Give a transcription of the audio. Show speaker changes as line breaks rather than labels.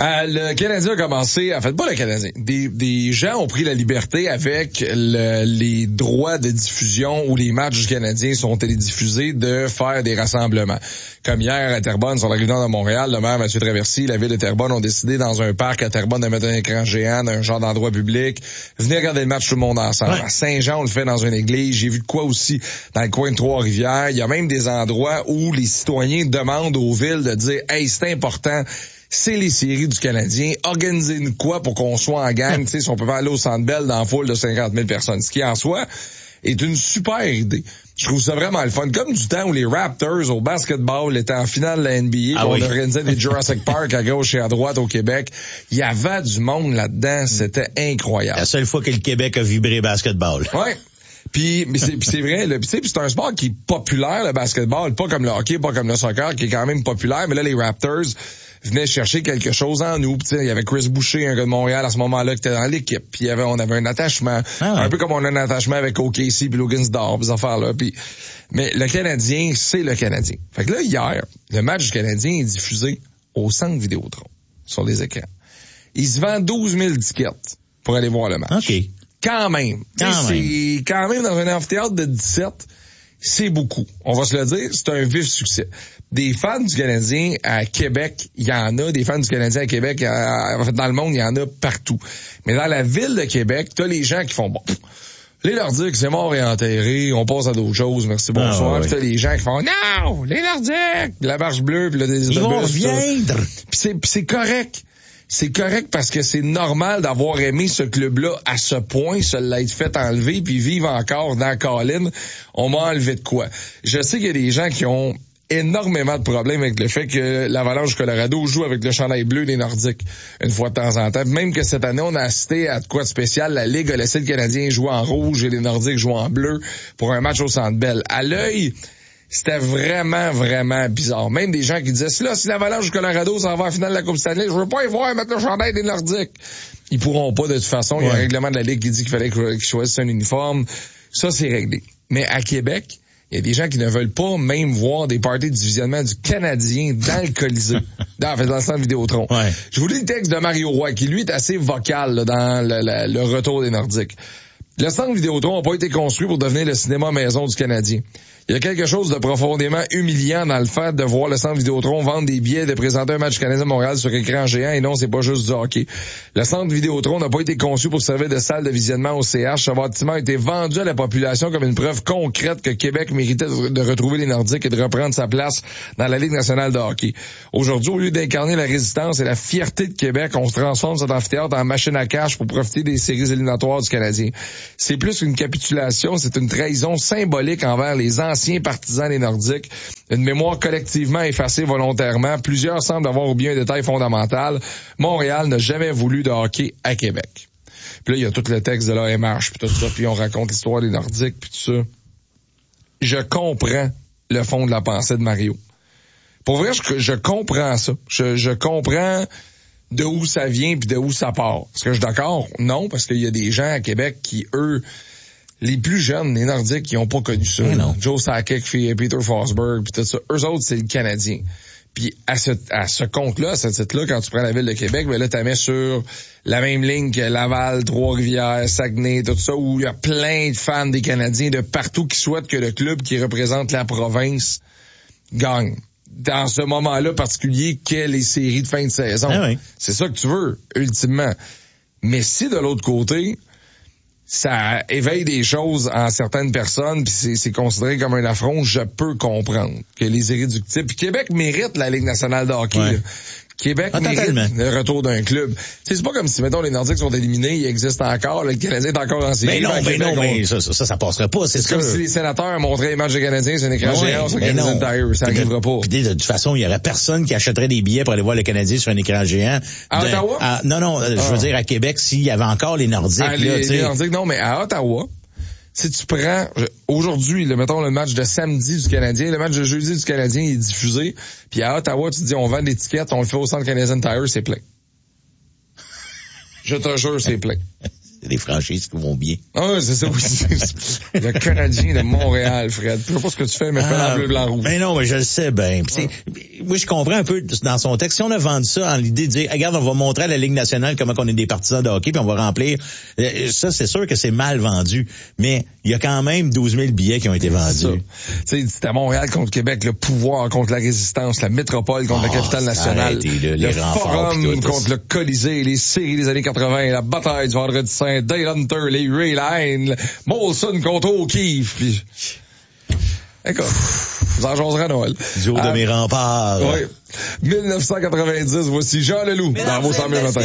Le Canadien a commencé, en fait pas le Canadien, des gens ont pris la liberté avec les droits de diffusion où les matchs du Canadien sont télédiffusés de faire des rassemblements. Comme hier à Terrebonne, sur la rive nord de Montréal, le maire Mathieu Traversy, la ville de Terrebonne ont décidé dans un parc à Terrebonne de mettre un écran géant d'un genre d'endroit public. Venez regarder le match tout le monde ensemble. Ouais. À Saint-Jean, on le fait dans une église. J'ai vu de quoi aussi dans le coin de Trois-Rivières. Il y a même des endroits où les citoyens demandent aux villes de dire « Hey, c'est important ». C'est les séries du Canadien. Organisez-nous quoi pour qu'on soit en gang, tu sais, si on peut pas aller au Centre Bell dans la foule de 50 000 personnes. Ce qui, en soi, est une super idée. Je trouve ça vraiment le fun. Comme du temps où les Raptors au basketball étaient en finale de la NBA, on organisait des Jurassic Park à gauche et à droite au Québec. Il y avait du monde là-dedans. C'était incroyable.
La seule fois que le Québec a vibré basketball.
Ouais. Puis c'est vrai, c'est un sport qui est populaire, le basketball, pas comme le hockey, pas comme le soccer, qui est quand même populaire, mais là, les Raptors venaient chercher quelque chose en nous. Il y avait Chris Boucher, un gars de Montréal à ce moment-là, qui était dans l'équipe. Puis on avait un attachement, un peu comme on a un attachement avec OKC puis Logan-Dor, ces affaires-là. Mais le Canadien, c'est le Canadien. Fait que là, hier, le match du Canadien est diffusé au Centre Vidéotron, sur les écrans. Il se vend 12 000 tickets pour aller voir le match.
OK.
Quand même. C'est quand même dans un amphithéâtre de 17, c'est beaucoup. On va se le dire, c'est un vif succès. Des fans du Canadien à Québec, il y en a. Des fans du Canadien à Québec, en fait, dans le monde, il y en a partout. Mais dans la ville de Québec, t'as les gens qui font bon. Les Nordiques, c'est mort et enterré, on passe à d'autres choses, merci, bonsoir. Puis t'as les gens qui font non, les Nordiques, la marche bleue, puis là, des
ils vont reviendre.
Puis c'est correct. C'est correct parce que c'est normal d'avoir aimé ce club-là à ce point, se l'être fait enlever, puis vivre encore dans la colline. On m'a enlevé de quoi? Je sais qu'il y a des gens qui ont énormément de problèmes avec le fait que l'Avalanche Colorado joue avec le chandail bleu des Nordiques une fois de temps en temps. Même que cette année, on a assisté à de quoi de spécial. La Ligue a laissé le Canadien jouer en rouge et les Nordiques jouer en bleu pour un match au Centre Bell. À l'œil, c'était vraiment, vraiment bizarre. Même des gens qui disaient, si l'Avalanche du Colorado s'en va en finale de la Coupe Stanley, je veux pas y voir mettre le chandail des Nordiques. Ils pourront pas de toute façon. Il y a un règlement de la Ligue qui dit qu'il fallait qu'ils choisissent un uniforme. Ça, c'est réglé. Mais à Québec, il y a des gens qui ne veulent pas même voir des parties de divisionnement du Canadien dans le Colisée. dans le Centre Vidéotron. Ouais. Je vous lis le texte de Mario Roy, qui lui est assez vocal là, dans le retour des Nordiques. Le Centre Vidéotron n'a pas été construit pour devenir le cinéma maison du Canadien. Il y a quelque chose de profondément humiliant dans le fait de voir le Centre Vidéotron vendre des billets de présenter un match Canadien Montréal sur écran géant, et non, c'est pas juste du hockey. Le Centre Vidéotron n'a pas été conçu pour servir de salle de visionnement au CH. Ce bâtiment a été vendu à la population comme une preuve concrète que Québec méritait de retrouver les Nordiques et de reprendre sa place dans la Ligue nationale de hockey. Aujourd'hui, au lieu d'incarner la résistance et la fierté de Québec, on se transforme cet amphithéâtre en machine à cash pour profiter des séries éliminatoires du Canadien. C'est plus qu'une capitulation, c'est une trahison symbolique envers les anciens partisans des Nordiques, une mémoire collectivement effacée volontairement. Plusieurs semblent avoir oublié un détail fondamental. Montréal n'a jamais voulu de hockey à Québec. Puis là, il y a tout le texte de l'AMH, puis tout ça, puis on raconte l'histoire des Nordiques, puis tout ça. Je comprends le fond de la pensée de Mario. Pour vrai, je comprends ça. Je comprends de où ça vient puis de où ça part. Est-ce que je suis d'accord? Non, parce qu'il y a des gens à Québec qui, eux, les plus jeunes, les Nordiques, qui n'ont pas connu ça. Joe Sakic, Peter Forsberg, puis tout ça. Eux autres, c'est le Canadien. Puis à ce compte-là, à ce titre-là, quand tu prends la ville de Québec, ben là, tu mets sur la même ligne que Laval, Trois-Rivières, Saguenay, tout ça, où il y a plein de fans des Canadiens de partout qui souhaitent que le club qui représente la province gagne. Dans ce moment-là particulier qu'est les séries de fin de saison. Ah oui. C'est ça que tu veux, ultimement. Mais si de l'autre côté, ça éveille des choses en certaines personnes, puis c'est considéré comme un affront, je peux comprendre que les irréductibles. Puis Québec mérite la Ligue nationale de hockey. Ouais. Québec mérite le retour d'un club. T'sais, c'est pas comme si, mettons, les Nordiques sont éliminés, ils existent encore, le Canadien est encore en série.
Mais ça passerait pas, c'est
comme si les sénateurs montraient les matchs des Canadiens sur un écran géant sur Canadian Tire, ça n'arrivera pas.
Puis de toute façon, il y aurait personne qui achèterait des billets pour aller voir le Canadien sur un écran géant.
À Ottawa?
Je veux dire, à Québec, s'il y avait encore les Nordiques.
Les Nordiques, non, mais à Ottawa, si tu prends, aujourd'hui, mettons le match de samedi du Canadien, le match de jeudi du Canadien est diffusé, puis à Ottawa, tu te dis, on vend des tickets, on le fait au centre Canadian Tire, c'est plein. Je te jure, c'est plein.
C'est des franchises qui vont bien.
Ah, c'est ça aussi. Le Canadien de Montréal, Fred. Je sais pas ce que tu fais, mais fais la bleu, blanc, rouge.
Ben non, mais je le sais bien. Moi, je comprends un peu dans son texte. Si on a vendu ça en l'idée de dire, regarde, on va montrer à la Ligue nationale comment on est des partisans de hockey, puis on va remplir. Ça, c'est sûr que c'est mal vendu. Mais il y a quand même 12 000 billets qui ont été vendus.
Tu sais, c'était Montréal contre Québec, le pouvoir contre la résistance, la métropole contre la capitale nationale, le forum contre le Colisée, les séries des années 80, la bataille du Vendredi Saint, Dale Hunter, les Ray Line, Molson contre O'Keefe, puis... Écoute, vous en jaserez à Noël.
Du haut de mes remparts.
Oui. 1990, voici Jean Leloup dans vos 100 000 matins.